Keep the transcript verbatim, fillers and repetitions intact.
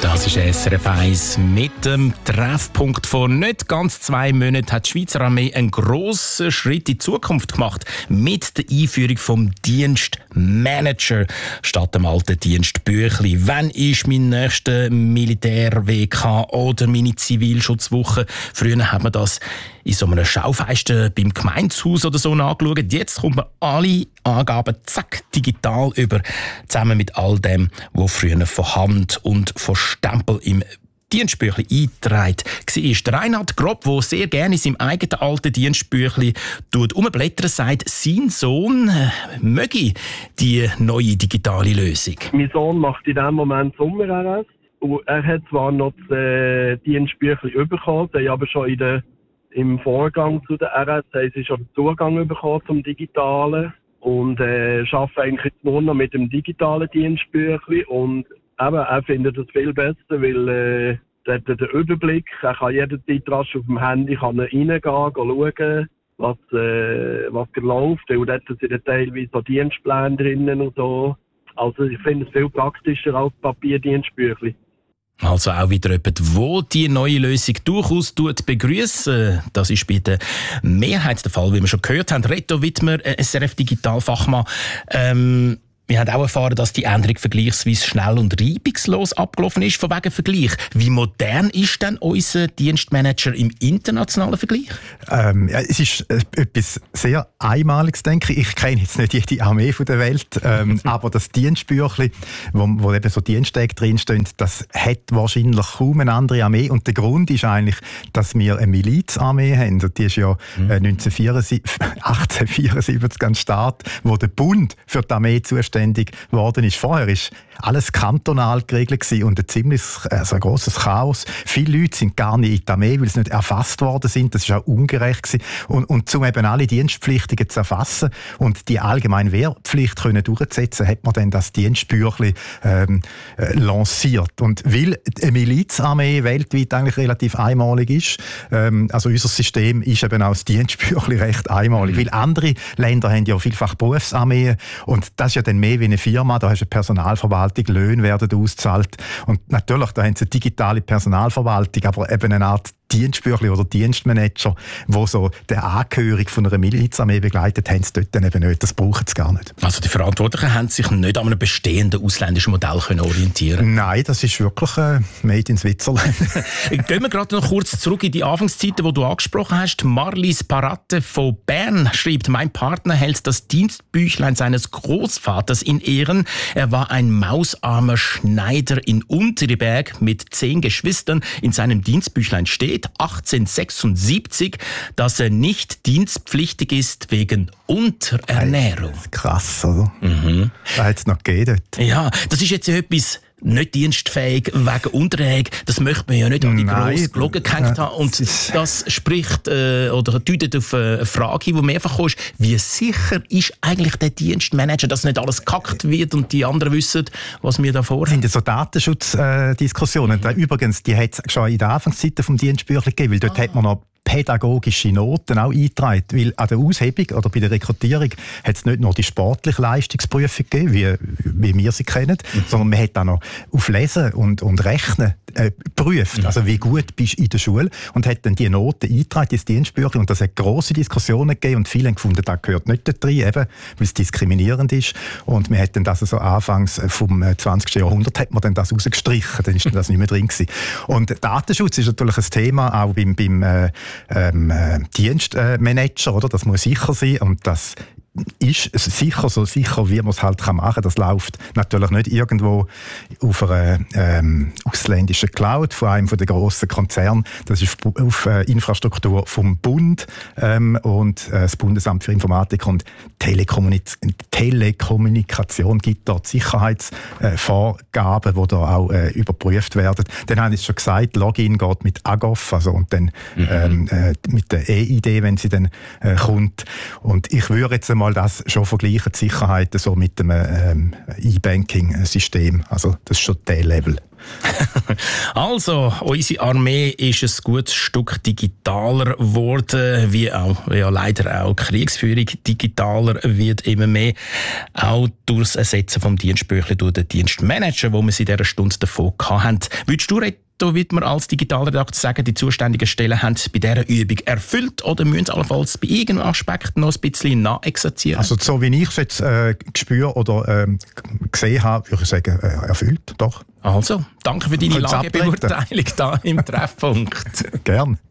Das ist S R F eins. Mit dem Treffpunkt vor nicht ganz zwei Monaten hat die Schweizer Armee einen grossen Schritt in die Zukunft gemacht. Mit der Einführung vom Dienstmanager statt dem alten Dienstbüchli. Wann ist mein nächster Militär-W K oder meine Zivilschutzwoche? Früher hat man das in so einem Schaufenster beim Gemeindehaus oder so angeschaut. Jetzt kommt man alle Angaben zack digital über, zusammen mit all dem, was früher von Hand und von Stempel im Dienstbüchli eingetragen war. Der Reinhard Grob, der sehr gerne in seinem eigenen alten Dienstbüchli umblättern, sagt, sein Sohn äh, möge die neue digitale Lösung. Mein Sohn macht in diesem Moment Sommer-R S. Und er hat zwar noch das äh, Dienstbüchli bekommen, sie haben aber schon in der, im Vorgang zu der R S haben sie schon den Zugang bekommen zum Digitalen. Und äh, arbeiten eigentlich jetzt nur noch mit dem digitalen Dienstbüchli. Und eben, er findet das viel besser, weil äh, er hat den Überblick. Er kann jederzeit rasch auf dem Handy kann er reingehen, schauen, was, äh, was läuft. Und dort sind dann teilweise so Dienstpläne drinnen und so. Also ich finde es viel praktischer als Papierdienstbüchli. Also auch wieder jemand, der die neue Lösung durchaus begrüßen. Das ist bei der Mehrheit der Fall, wie wir schon gehört haben. Reto Wittmer, S R F-Digitalfachmann. Ähm, wir haben auch erfahren, dass die Änderung vergleichsweise schnell und reibungslos abgelaufen ist. Von wegen Vergleich. Wie modern ist denn unser Dienstmanager im internationalen Vergleich? Ähm, ja, es ist äh, etwas sehr Einmaliges, denke ich. Ich kenne jetzt nicht jede Armee der Welt, ähm, aber das Dienstbüchli, wo, wo eben so Diensttage drinstehen, das hat wahrscheinlich kaum eine andere Armee. Und der Grund ist eigentlich, dass wir eine Milizarmee haben. Und die ist ja äh, achtzehnhundertvierundsiebzig an Start, wo der Bund für die Armee zuständig worden ist. Vorher ist alles kantonal geregelt gewesen und ein ziemlich also ein grosses Chaos. Viele Leute sind gar nicht in die Armee, weil sie nicht erfasst worden sind. Das ist auch ungerecht gewesen. Und, und um eben alle Dienstpflichtigen zu erfassen und die allgemeine Wehrpflicht können durchzusetzen, hat man dann das Dienstbüchli ähm, äh, lanciert. Und weil eine Milizarmee weltweit eigentlich relativ einmalig ist, ähm, also unser System ist eben auch das Dienstbüchli recht einmalig. Mhm. Weil andere Länder haben ja vielfach Berufsarmeen und das ist ja dann mehr wie eine Firma, da hast du eine Personalverwaltung, Löhne werden ausgezahlt und natürlich, da haben sie eine digitale Personalverwaltung, aber eben eine Art Dienstbüchli oder Dienstmanager, wo so der Angehörige von einer Milizarmee begleitet, haben sie dort dann eben nicht. Das brauchen sie gar nicht. Also die Verantwortlichen haben sich nicht an einem bestehenden ausländischen Modell können orientieren? Nein, das ist wirklich äh, made in Switzerland. Gehen wir gerade noch kurz zurück in die Anfangszeiten, die du angesprochen hast. Marlies Paratte von Bern schreibt, mein Partner hält das Dienstbüchlein seines Großvaters in Ehren. Er war ein mausarmer Schneider in Unterberg mit zehn Geschwistern. In seinem Dienstbüchlein steht achtzehnhundertsechsundsiebzig, dass er nicht dienstpflichtig ist wegen Unterernährung. Krass, oder? Mhm. Da hat es noch gegeben dort. Ja, das ist jetzt ja etwas nicht dienstfähig wegen Unterernährung. Das möchte man ja nicht an die grosse Glocke gehängt haben. Und das spricht äh, oder deutet auf eine Frage hin, die mehrfach kommt. Wie sicher ist eigentlich der Dienstmanager, dass nicht alles gekackt wird und die anderen wissen, was wir da vorhaben? Das sind so Datenschutzdiskussionen. Mhm. Übrigens, die hat es schon in der Anfangszeit vom Dienstbüchlein gegeben, weil dort ah. hat man noch pädagogische Noten auch eingetragen. Weil an der Aushebung oder bei der Rekrutierung hat es nicht nur die sportliche Leistungsprüfung gegeben, wie, wie wir sie kennen, mhm. sondern man hat auch noch auf Lesen und, und Rechnen äh, geprüft. Mhm. Also wie gut bist du in der Schule und hat dann die Noten eingetragen ins Dienstbüchlein. Und das hat grosse Diskussionen gegeben und viele haben gefunden, das gehört nicht da drin, eben, weil es diskriminierend ist. Und man hat dann das so anfangs vom zwanzigsten Jahrhundert hat man dann das rausgestrichen, dann ist dann das nicht mehr drin gewesen. Und Datenschutz ist natürlich ein Thema auch beim, beim äh, Ähm, äh, Dienstmanager, oder? Das muss sicher sein und das ist sicher so sicher, wie man es halt machen kann. Das läuft natürlich nicht irgendwo auf einer ähm, ausländischen Cloud von einem der grossen Konzerne. Das ist auf, auf äh, Infrastruktur vom Bund ähm, und äh, das Bundesamt für Informatik und Telekommunik- Telekommunikation gibt dort Sicherheitsvorgaben, äh, die da auch äh, überprüft werden. Dann habe ich schon gesagt, Login geht mit A G O F, also und dann mhm. ähm, äh, mit der E I D, wenn sie dann äh, kommt. Und ich würde jetzt mal das schon vergleichen, die Sicherheit so mit dem ähm, E-Banking-System. Also das ist schon der Level. Also, unsere Armee ist ein gutes Stück digitaler geworden, wie auch, ja, leider auch Kriegsführung digitaler wird immer mehr. Auch durch das Ersetzen vom Dienstbüchlein durch den Dienstmanager, wo wir sie in dieser Stunde davon hatten. Würdest du, Reto Wittmer, als Digitalredakteur sagen, die zuständigen Stellen haben bei dieser Übung erfüllt oder müssen sie allenfalls bei irgendeinem Aspekt noch ein bisschen nachexerzieren? Also so wie ich es jetzt äh, gespürt oder äh, gesehen habe, würde ich sagen, äh, erfüllt, doch. Also, danke für deine Lagebeurteilung hier im Treffpunkt. Gern.